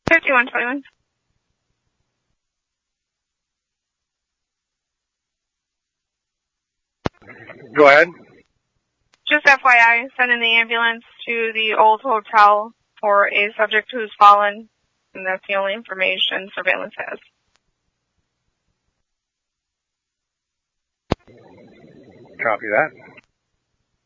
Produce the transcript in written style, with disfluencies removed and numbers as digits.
5121. Go ahead. Just FYI, sending the ambulance to the old hotel for a subject who's fallen, and that's the only information surveillance has. Copy that.